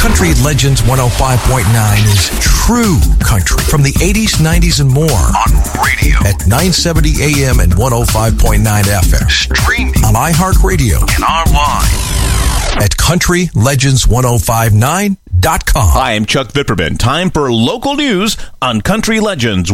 Country Legends 105.9 is true country from the 80s, 90s, and more. On radio at 970 AM and 105.9 FM. Streaming on iHeartRadio and online at CountryLegends1059.com. Hi, I'm Chuck Vipperman. Time for local news on Country Legends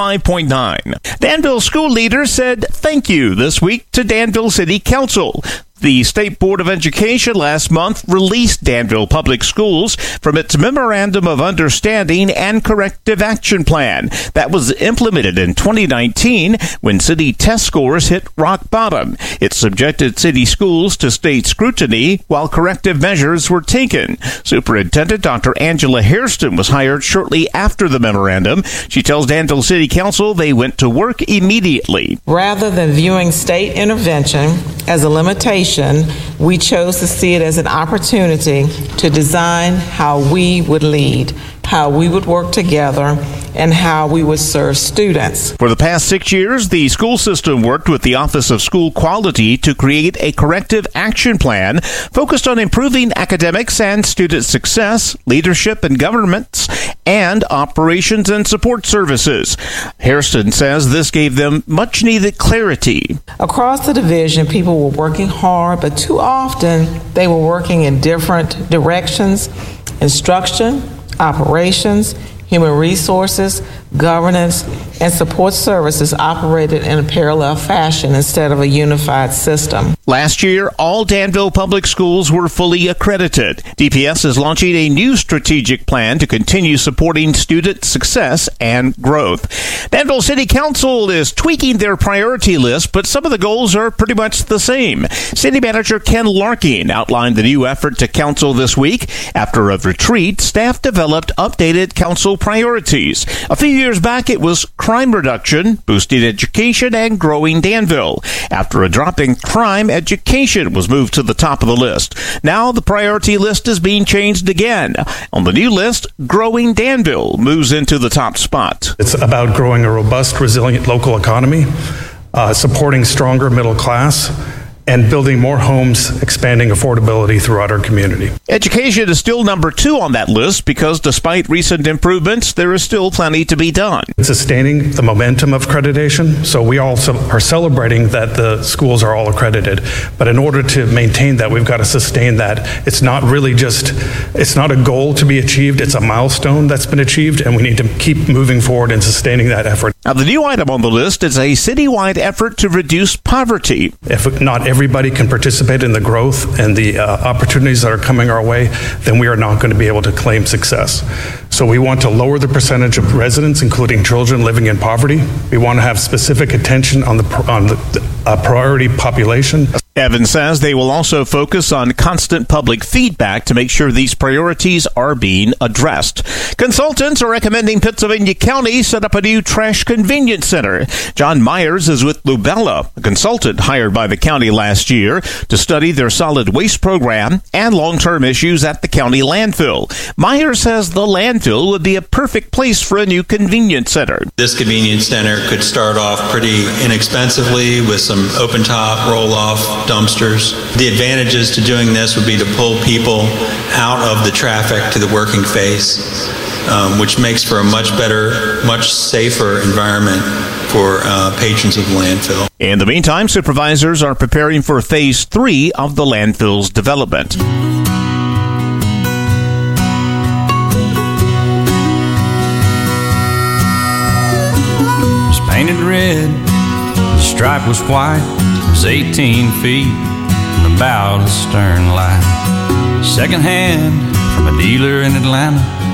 105.9. Danville school leaders said thank you this week to Danville City Council. The State Board of Education last month released Danville Public Schools from its Memorandum of Understanding and Corrective Action Plan that was implemented in 2019 when city test scores hit rock bottom. It subjected city schools to state scrutiny while corrective measures were taken. Superintendent Dr. Angela Hairston was hired shortly after the memorandum. She tells Danville City Council they went to work immediately. Rather than viewing state intervention as a limitation, we chose to see it as an opportunity to design how we would lead, how we would work together, and how we would serve students. For the past 6 years, the school system worked with the Office of School Quality to create a corrective action plan focused on improving academics and student success, leadership and governance, and operations and support services. Hairston says this gave them much needed clarity. Across the division, people were working hard, but too often they were working in different directions: instruction, operations, human resources, governance, and support services operated in a parallel fashion instead of a unified system. Last year, all Danville public schools were fully accredited. DPS is launching a new strategic plan to continue supporting student success and growth. Danville City Council is tweaking their priority list, but some of the goals are pretty much the same. City Manager Ken Larkin outlined the new effort to council this week. After a retreat, staff developed updated council priorities. A few years back, it was crime reduction, boosting education, and growing Danville. After a drop in crime, education was moved to the top of the list. Now the priority list is being changed again. On the new list, growing Danville moves into the top spot. It's about growing a robust, resilient local economy, supporting stronger middle class, and building more homes, expanding affordability throughout our community. Education is still number 2 on that list because despite recent improvements, there is still plenty to be done. Sustaining the momentum of accreditation, so we also are celebrating that the schools are all accredited, but in order to maintain that, we've got to sustain that. It's not a goal to be achieved, it's a milestone that's been achieved, and we need to keep moving forward and sustaining that effort. Now, the new item on the list is a citywide effort to reduce poverty. If not everybody can participate in the growth and the opportunities that are coming our way, then we are not going to be able to claim success. So we want to lower the percentage of residents, including children, living in poverty. We want to have specific attention on the priority population. Evans says they will also focus on constant public feedback to make sure these priorities are being addressed. Consultants are recommending Pittsylvania County set up a new trash convenience center. John Myers is with Lubella, a consultant hired by the county last year to study their solid waste program and long-term issues at the county landfill. Myers says the landfill would be a perfect place for a new convenience center. This convenience center could start off pretty inexpensively with some open-top, roll-off dumpsters. The advantages to doing this would be to pull people out of the traffic to the working face, which makes for a much better, much safer environment for patrons of the landfill. In the meantime, supervisors are preparing for Phase 3 of the landfill's development. It was painted red, the stripe was white. It was 18 feet from the bow to the stern light. Second hand from a dealer in Atlanta.